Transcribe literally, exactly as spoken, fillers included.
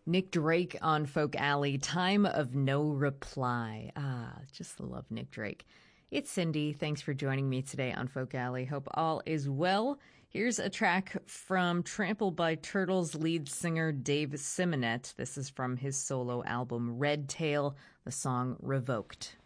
Nick Drake on Folk Alley, Time of No Reply. Ah, just love Nick Drake. It's Cindy. Thanks for joining me today on Folk Alley. Hope all is well. Here's a track from Trampled by Turtles lead singer Dave Simonet. This is from his solo album Red Tail, the song Revoked.